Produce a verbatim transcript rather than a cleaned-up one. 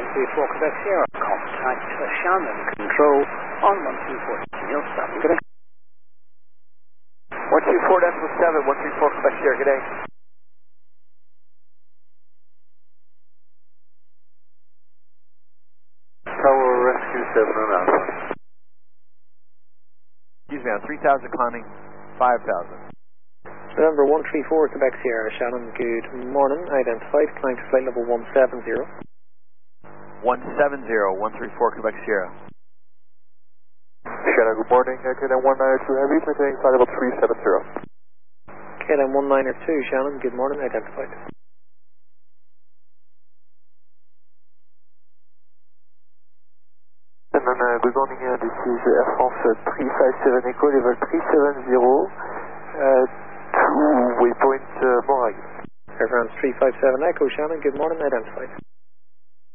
three four Quebec Sierra. Contact uh, Shannon Control on one three four Neil Stop. Good day. one two four decimal seven, one three four Quebec Sierra, good day. Tower Rescue seven on Alpha. Excuse me, on three thousand climbing five thousand. November one three four Quebec Sierra, Shannon, good morning. Identified, climb to flight level one seven zero. one seven zero, one three four Quebec Sierra. Shannon, good morning. K L M one nine two Heavy, maintaining flight level three seven zero. K L M one nine two, Shannon, good morning. Identified. Shannon, uh, good morning. Uh, this is Air France uh, three five seven Echo, level three seven zero, uh, to waypoint uh, Morag. Air France three five seven Echo, Shannon, good morning. Identified.